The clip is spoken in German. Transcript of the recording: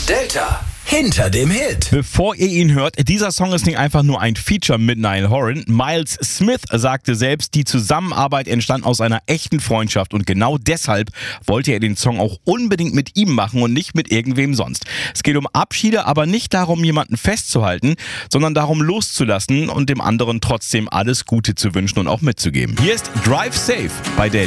Delta. Hinter dem Hit. Bevor ihr ihn hört, dieser Song ist nicht einfach nur ein Feature mit Niall Horan. Miles Smith sagte selbst, die Zusammenarbeit entstand aus einer echten Freundschaft und genau deshalb wollte er den Song auch unbedingt mit ihm machen und nicht mit irgendwem sonst. Es geht um Abschiede, aber nicht darum, jemanden festzuhalten, sondern darum loszulassen und dem anderen trotzdem alles Gute zu wünschen und auch mitzugeben. Hier ist Drive Safe bei Delta.